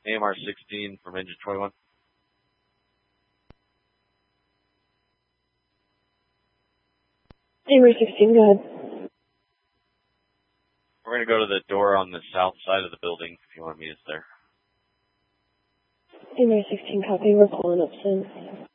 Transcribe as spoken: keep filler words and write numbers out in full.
A M R sixteen from engine twenty-one. A M R sixteen, go ahead. We're going to go to the door on the south side of the building if you want to meet us there. A M R sixteen, copy. We're pulling up soon.